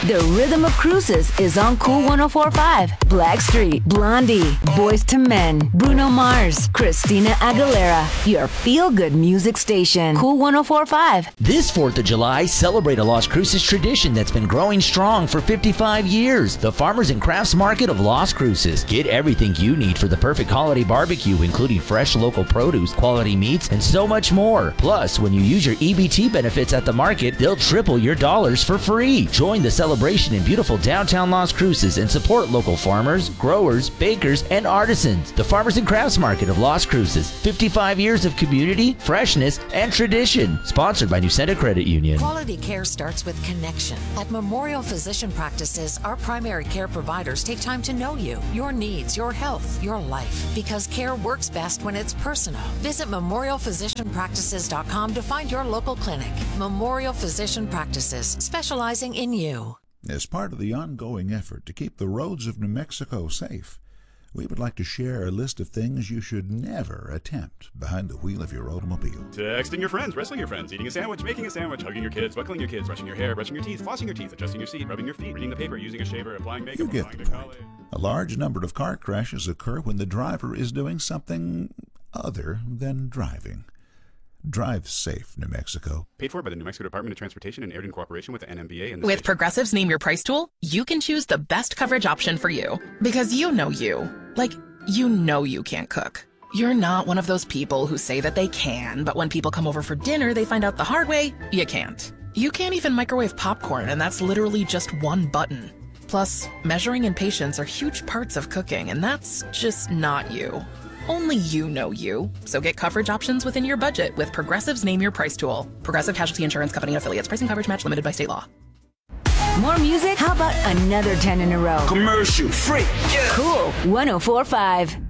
The Rhythm of Cruises is on Cool 104.5. Blackstreet, Blondie, Boyz II Men, Bruno Mars, Christina Aguilera. Your feel-good music station. Cool 104.5. This 4th of July, celebrate a Las Cruces tradition that's been growing strong for 55 years. The Farmers and Crafts Market of Las Cruces. Get everything you need for the perfect holiday barbecue, including fresh local produce, quality meats, and so much more. Plus, when you use your EBT benefits at the market, they'll triple your dollars for free. Join the celebration in beautiful downtown Las Cruces and support local farmers, growers, bakers, and artisans. The Farmers and Crafts Market of Las Cruces. 55 years of community, freshness, and tradition. Sponsored by Newsenda Credit Union. Quality care starts with connection. At Memorial Physician Practices, our primary care providers take time to know you, your needs, your health, your life. Because care works best when it's personal. Visit memorialphysicianpractices.com to find your local clinic. Memorial Physician Practices, specializing in you. As part of the ongoing effort to keep the roads of New Mexico safe, we would like to share a list of things you should never attempt behind the wheel of your automobile. Texting your friends, wrestling your friends, eating a sandwich, making a sandwich, hugging your kids, buckling your kids, brushing your hair, brushing your teeth, flossing your teeth, adjusting your seat, rubbing your feet, reading the paper, using a shaver, applying makeup, You get applying the to point. college. A large number of car crashes occur when the driver is doing something other than driving. Drive safe, New Mexico. Paid for by the New Mexico Department of Transportation and aired in cooperation with the NMBA and the With station. Progressive's Name Your Price tool, you can choose the best coverage option for you. Because you know you. Like, you know you can't cook. You're not one of those people who say that they can, but when people come over for dinner, they find out the hard way, you can't. You can't even microwave popcorn, and that's literally just one button. Plus, measuring and patience are huge parts of cooking, and that's just not you. Only you know you. So get coverage options within your budget with Progressive's Name Your Price tool. Progressive Casualty Insurance Company and affiliates. Pricing coverage match limited by state law. More music? How about another 10 in a row? Commercial free. Yeah. Cool 104.5.